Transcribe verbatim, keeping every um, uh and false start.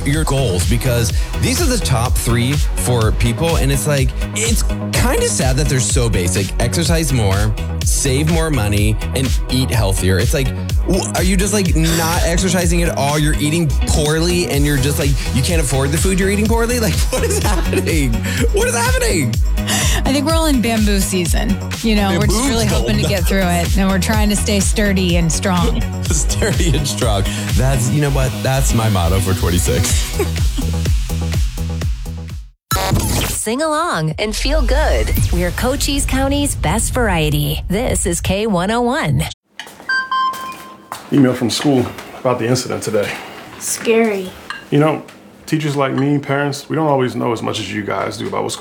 your goals, because these are the top three for people. And it's like, it's kind of sad that they're so basic. Exercise more, save more money, and eat healthier. It's like, are you just like not exercising at all? You're eating poorly and you're just like, you can't afford the food you're eating poorly? Like, what is happening? What is happening? I think we're all in bamboo season. You know, we're just really hoping to get through it. And we're trying to stay sturdy and strong. Sturdy and strong. That's, you know what? That's my motto for twenty-six. Sing along and feel good. We're Cochise County's best variety. This is K one oh one. Email from school about the incident today. Scary. You know, teachers like me, parents, we don't always know as much as you guys do about what's going on.